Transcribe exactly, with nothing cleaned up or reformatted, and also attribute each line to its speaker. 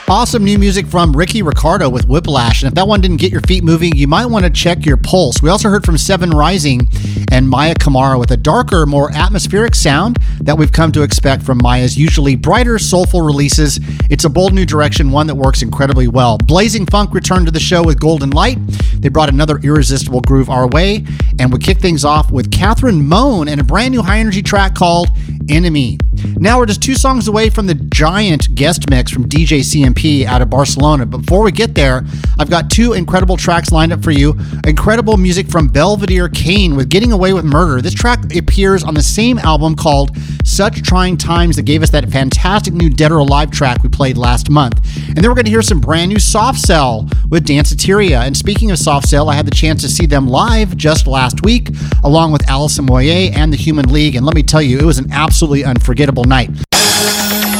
Speaker 1: Awesome new music from Ricky Ricardo with Whiplash. And if that one didn't get your feet moving, you might want to check your pulse. We also heard from Seven Rising and Maya Kamara with a darker, more atmospheric sound that we've come to expect from Maya's usually brighter, soulful releases. It's a bold new direction, one that works incredibly well. Blazing Funk returned to the show with Golden Light. They brought another irresistible groove our way, and we kick things off with Catherine Moan and a brand new high-energy track called Enemy. Now we're just two songs away from the giant guest mix from D J C M P out of Barcelona. But before we get there, I've got two incredible tracks lined up for you. Incredible music from Belvedere Kane with Getting Away with Murder. This track appears on the same album called Such Trying Times that gave us that fantastic new Dead or Alive track we played last month. And then we're going to hear some brand new Soft Cell with Danceteria. And speaking of Soft Cell, I had the chance to see them live just last week, along with Alison Moyet and the Human League. And let me tell you, it was an absolutely unforgettable night.